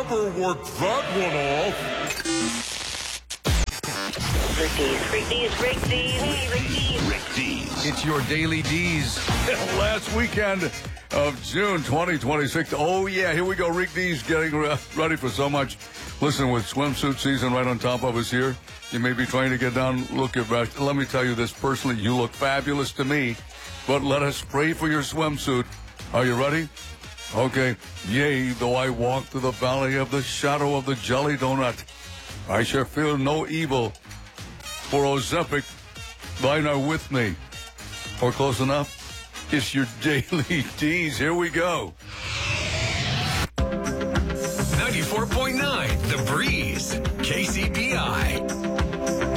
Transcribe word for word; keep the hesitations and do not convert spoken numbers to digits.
never worked that one off. Rick Dees, Rick Dees, Rick Dees, hey, Rick Dees. Rick Dees. It's your Daily D's. Last weekend of June twenty twenty-six. Oh, yeah, here we go. Rick Dees getting re- ready for so much. Listen, with swimsuit season right on top of us here, you may be trying to get down, look at that. Let me tell you this personally, you look fabulous to me, but let us pray for your swimsuit. Are you ready? Okay. Yea, though I walk through the valley of the shadow of the jelly donut, I shall feel no evil. For Ozempic, thine are with me. Or close enough? It's your Daily D's. Here we go. ninety-four point nine The Breeze. K C B I.